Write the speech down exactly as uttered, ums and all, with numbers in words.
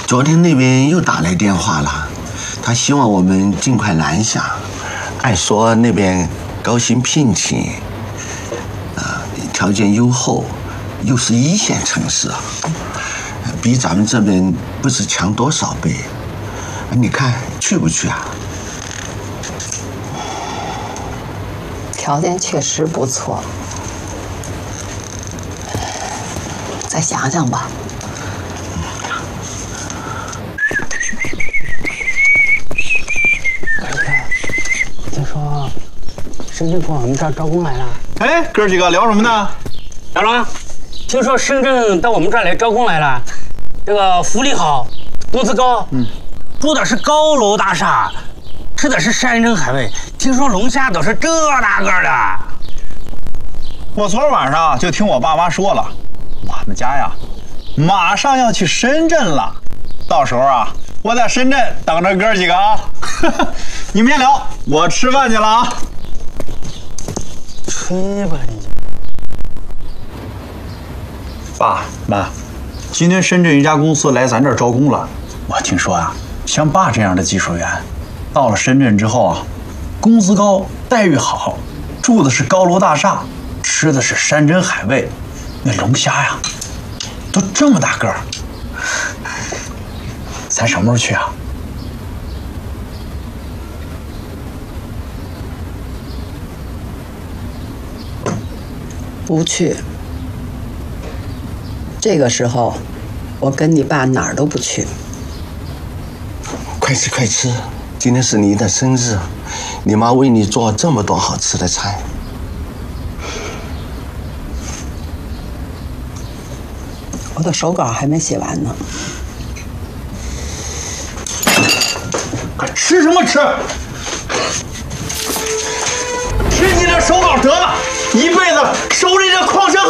昨天那边又打来电话了，他希望我们尽快南下。按说那边高薪聘请，啊，条件优厚，又是一线城市啊，比咱们这边不知强多少倍。你看去不去啊？ 条件确实不错，再想想吧。 听说深圳过我们这儿招工来了。 哎，哥几个聊什么呢？ 小龙，听说深圳到我们这儿来招工来了，这个福利好，工资高，嗯，住的是高楼大厦，吃的是山珍海味，听说龙虾都是这大个的。 我昨儿晚上就听我爸妈说了，我们家呀，马上要去深圳了，到时候啊，我在深圳等着哥几个啊。你们先聊，我吃饭去了啊。 吹吧你就。 爸妈，今天深圳一家公司来咱这儿招工了。我听说啊，像爸这样的技术员，到了深圳之后啊，工资高，待遇好，住的是高楼大厦，吃的是山珍海味，那龙虾呀，都这么大个儿。咱什么时候去啊？ 不去。这个时候，我跟你爸哪儿都不去。 快吃快吃，今天是你的生日，你妈为你做这么多好吃的菜。 我的手稿还没写完呢。 还吃什么吃？吃你的手稿得了，一辈子守着你这矿泉。